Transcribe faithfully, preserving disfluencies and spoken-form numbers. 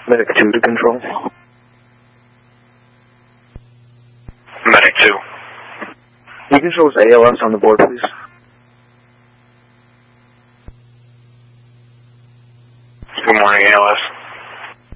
Medic two to control. Medic two. You can show us A L S on the board, please. Good morning, A L S.